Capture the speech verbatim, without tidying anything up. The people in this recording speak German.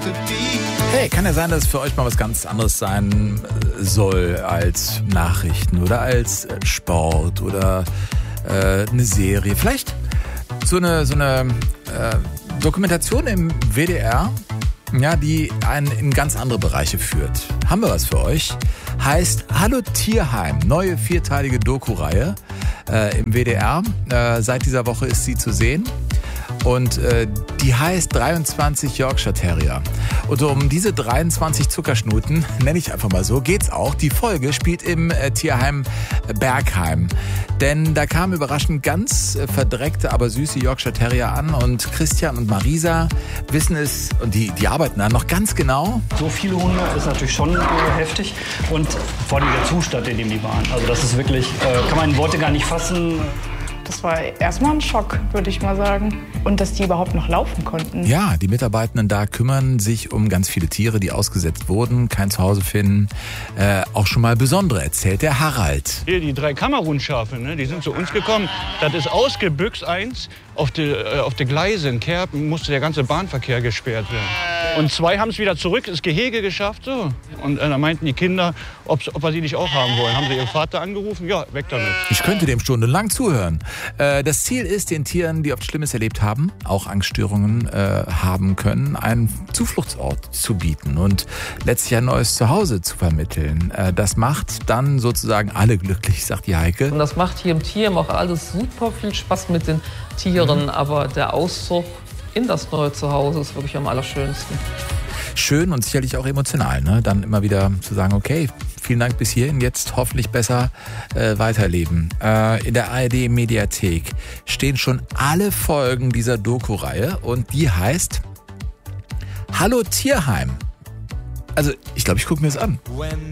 Hey, kann ja sein, dass es für euch mal was ganz anderes sein soll als Nachrichten oder als Sport oder äh, eine Serie. Vielleicht so eine, so eine äh, Dokumentation im W D R, ja, die einen in ganz andere Bereiche führt. Haben wir was für euch? Heißt Hallo Tierheim, neue vierteilige Doku-Reihe äh, im W D R. Äh, seit dieser Woche ist sie zu sehen. Und äh, die heißt dreiundzwanzig Yorkshire Terrier. Und um diese dreiundzwanzig Zuckerschnuten, nenne ich einfach mal so, geht's auch. Die Folge spielt im äh, Tierheim Bergheim. Denn da kamen überraschend ganz äh, verdreckte, aber süße Yorkshire Terrier an. Und Christian und Marisa wissen es, und die, die arbeiten da noch ganz genau. So viele Hunde ist natürlich schon äh, heftig. Und vor allem der Zustand, in dem die waren. Also das ist wirklich, äh, kann man in Worte gar nicht fassen. Das war erstmal ein Schock, würde ich mal sagen. Und dass die überhaupt noch laufen konnten. Ja, die Mitarbeitenden da kümmern sich um ganz viele Tiere, die ausgesetzt wurden, kein Zuhause finden. Äh, auch schon mal besondere erzählt der Harald. Hier die drei Kamerunschafe, ne, die sind zu uns gekommen. Das ist ausgebüxt eins. Auf die, äh, auf die Gleise in Kerpen musste der ganze Bahnverkehr gesperrt werden. Und zwei haben es wieder zurück ins Gehege geschafft. So. Und äh, dann meinten die Kinder, ob wir sie nicht auch haben wollen. Haben sie ihren Vater angerufen? Ja, weg damit. Ich könnte dem stundenlang zuhören. Äh, das Ziel ist, den Tieren, die oft Schlimmes erlebt haben, auch Angststörungen äh, haben können, einen Zufluchtsort zu bieten und letztlich ein neues Zuhause zu vermitteln. Äh, das macht dann sozusagen alle glücklich, sagt die Heike. Und das macht hier im Tierheim auch alles super viel Spaß mit den Tieren, mhm. aber der Auszug in das neue Zuhause ist wirklich am allerschönsten. Schön und sicherlich auch emotional, ne? Dann immer wieder zu sagen, okay, vielen Dank bis hierhin, jetzt hoffentlich besser äh, weiterleben. Äh, in der A R D-Mediathek stehen schon alle Folgen dieser Doku-Reihe und die heißt Hallo Tierheim. Also ich glaube, ich gucke mir das an.